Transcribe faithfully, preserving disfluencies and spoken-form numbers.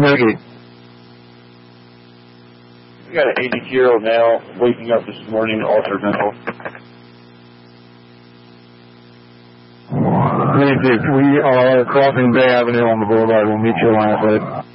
Ricky. We got an eighty-year-old male waking up this morning, altered mental. We are crossing Bay Avenue on the boulevard. We'll meet you on that.